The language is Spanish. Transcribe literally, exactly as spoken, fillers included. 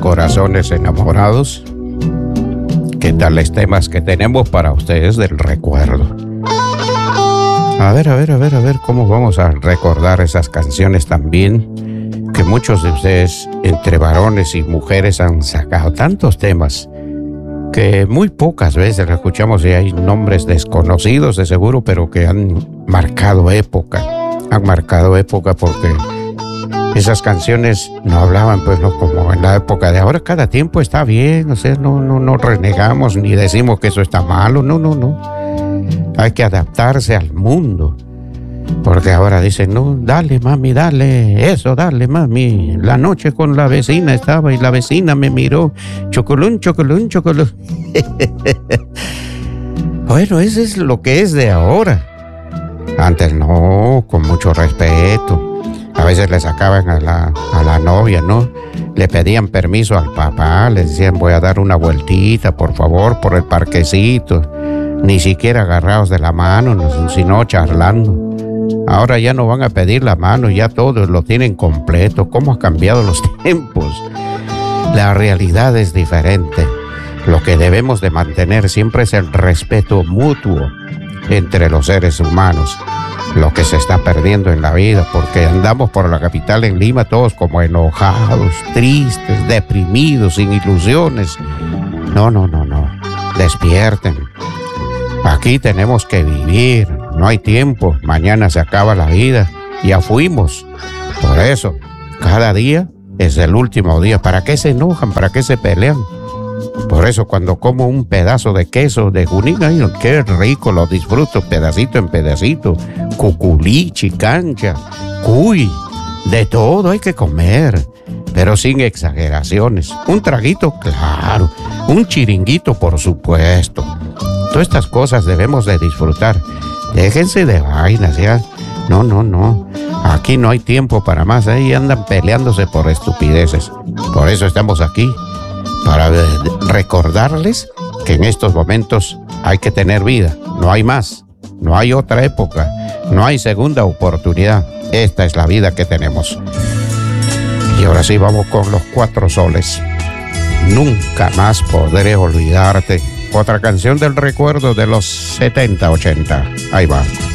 corazones enamorados. ¿Qué tales temas que tenemos para ustedes del recuerdo? A ver, a ver, a ver, a ver cómo vamos a recordar esas canciones también que muchos de ustedes, entre varones y mujeres, han sacado tantos temas que muy pocas veces lo escuchamos y hay nombres desconocidos de seguro, pero que han marcado época, han marcado época porque esas canciones no hablaban pues no como en la época de ahora. Cada tiempo está bien, o sea, no, no, no renegamos ni decimos que eso está malo, no, no, no. Hay que adaptarse al mundo. Porque ahora dicen, no, dale mami, dale, eso, dale mami. La noche con la vecina estaba y la vecina me miró. Chocolón, chocolón, chocolón. Bueno, eso es lo que es de ahora. Antes no, con mucho respeto. A veces le sacaban a la, a la novia, ¿no? Le pedían permiso al papá, le decían, voy a dar una vueltita, por favor, por el parquecito. Ni siquiera agarrados de la mano, sino charlando. Ahora ya no van a pedir la mano, ya todos lo tienen completo. ¿Cómo han cambiado los tiempos? La realidad es diferente. Lo que debemos de mantener siempre es el respeto mutuo entre los seres humanos. Lo que se está perdiendo en la vida, porque andamos por la capital en Lima todos como enojados, tristes, deprimidos, sin ilusiones. No, no, no, no. Despierten. Aquí tenemos que vivir. No hay tiempo, mañana se acaba la vida, ya fuimos. Por eso, cada día es el último día. ¿Para qué se enojan? ¿Para qué se pelean? Por eso cuando como un pedazo de queso de Junín, ay, qué rico, lo disfruto pedacito en pedacito. Cuculichi, cancha, cuy, de todo hay que comer, pero sin exageraciones. Un traguito, claro, un chiringuito, por supuesto. Todas estas cosas debemos de disfrutar. Déjense de vainas, ya. No, no, no. Aquí no hay tiempo para más. Ahí andan peleándose por estupideces. Por eso estamos aquí. Para recordarles que en estos momentos hay que tener vida. No hay más. No hay otra época. No hay segunda oportunidad. Esta es la vida que tenemos. Y ahora sí vamos con los Cuatro Soles. Nunca más podré olvidarte. Otra canción del recuerdo de los setenta, ochenta. Ahí va.